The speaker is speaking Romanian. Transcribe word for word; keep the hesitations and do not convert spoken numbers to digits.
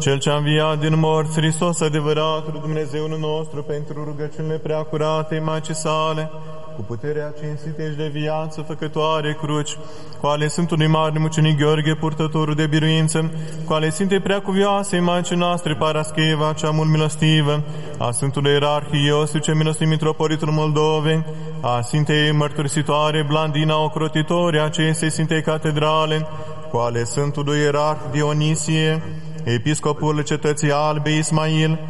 Cel ce a înviat din morți, Hristos adevăratul Dumnezeul nostru, pentru rugăciunile preacurate Maicii sale, cu puterea cinstită și de viață făcătoare cruci, cu ale Sfântului Mare Mucenic Gheorghe, purtătorul de biruință, cu ale Sfintei Preacuvioasei Maicii noastre Parascheva, cea mult milostivă, a Sfântului Ierarhie Iosif, cel milostiv Mitropolitul Moldovei, a Sfintei Mărturisitoare Blandina, ocrotitoare acestei Sfintei Catedrale, cu ale Sfântului Ierarh Dionisie, Episcopul Cetății Albe Ismail,